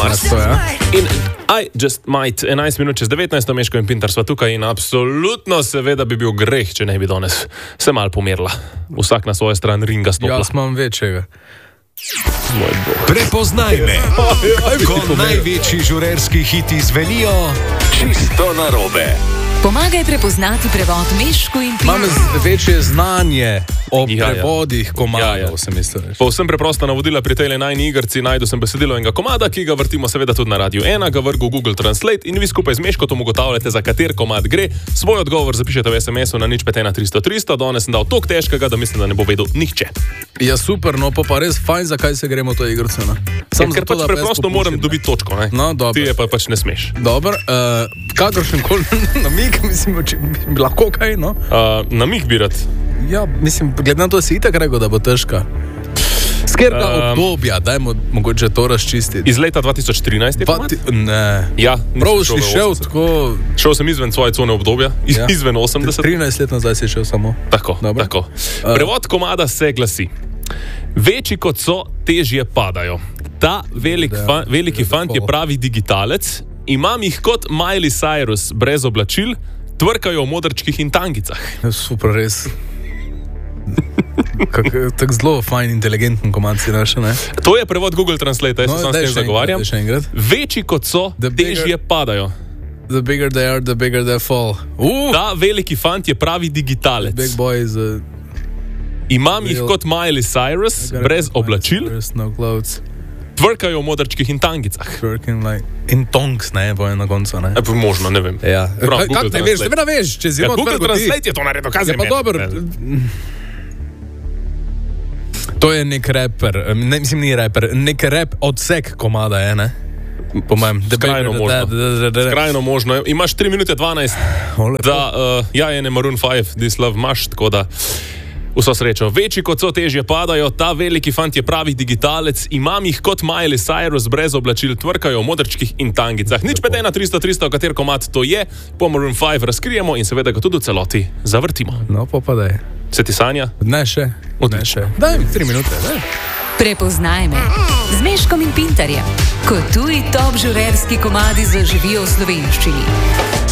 In I just might, 11 minut čez 19, Meško in Pintar sva tukaj in absolutno seveda bi bil greh, če ne bi danes se mal pomerila. Vsak na svojo stran ringa stopila. Jaz imam večjega. Prepoznaj me, ko največji žurerski hiti zvenijo čisto narobe. Pomagaj prepoznati prevod Meško in Pintar. Imam večje znanje o prevodih komadov, sem mislil. Povsem preprosta navodila pri tej najni igrici, najdu sem besedilo enega komada, ki ga vrtimo seveda tudi na Radiu 1, ga vrgu Google Translate in vi skupaj z Meškotom ugotavljate, za kater komad gre. Svoj odgovor zapišete v SMS-u na 051 300 300, danes sem dal toliko težkega, da mislim, da ne bo vedel nihče. Ja, super, no pa res fajn, zakaj se gremo to igrico. Ker pač preprosto moram dobiti točko, ne? No, dobro. Ti je pač ne smeš. Dobro, kakršen koli namig, mislim, lahko kaj, no? Namig bi rad. Ja, mislim, glede na to si itak rekel, da bo težka. Skerga obdobja, dajmo mogoče to razčistiti. Iz leta 2014 je komad? Ne. Ja, prav si šel tako... Šel sem izven svoje cone obdobja, izven 80. 13 let nazaj si šel samo. Tako. Prevod komada se glasi: večji kot so, težje padajo. Ta veliki fant je pravi digitalec, imam jih kot Miley Cyrus, brez oblačil, tvrkajo v modrčkih in tangicah. Super, res. Tako zelo fajn, inteligenten komad si našel, ne? To je prevod Google Translate, jaz sam s tem zagovarjam. Večji kot so, težje padajo. The bigger they are, the bigger they fall. Ta veliki fant je pravi digitalec. Big boy is a... Imam jih kot Miley Cyrus, brez oblačil, tvrkajo v modrčkih in tangicah. In tongs, ne, bojo na koncu, ne? Možno, ne vem. Ja. Kako ne veš, seveda veš, če si Google Translate je to naredil, kaj pa dobro. To je nek raper, ne, mislim, ni raper, nek rap odsek komada je, ne? Po mojem. Skrajno možno. Imaš 3 minute 12, da je ne Maroon 5, This Love imaš, tako da vso srečo. Večji kot so, težje padajo, ta veliki fant je pravi digitalec, imam jih kot Miley Cyrus, brez oblačil, tvrkajo v modrčkih in tangicah. 051 300 300, kater komad to je, po Maroon 5 razkrijemo in seveda ga tudi v celoti zavrtimo. No, pa daj. Se ti sanja? Ne še. Daj mi 3 minute, daj. Prepoznaj me z Meškom in Pintarjem, ko tuji top žurerski komadi zaživijo v slovenščini.